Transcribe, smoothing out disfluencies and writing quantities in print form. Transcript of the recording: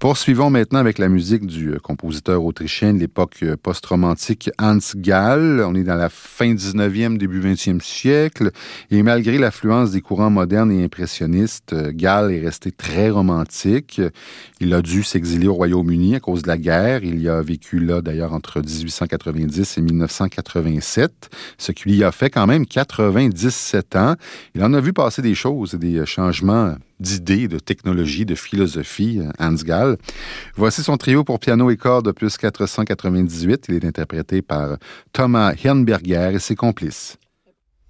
Poursuivons maintenant avec la musique du compositeur autrichien de l'époque post-romantique Hans Gall. On est dans la fin 19e, début 20e siècle. Et malgré l'affluence des courants modernes et impressionnistes, Gall est resté très romantique. Il a dû s'exiler au Royaume-Uni à cause de la guerre. Il y a vécu là, d'ailleurs, entre 1890 et 1987, ce qui lui a fait quand même 97 ans. Il en a vu passer des choses et des changements d'idées, de technologie, de philosophie, Hans Gall. Voici son trio pour piano et cordes opus 498. Il est interprété par Thomas Hirnberger et ses complices.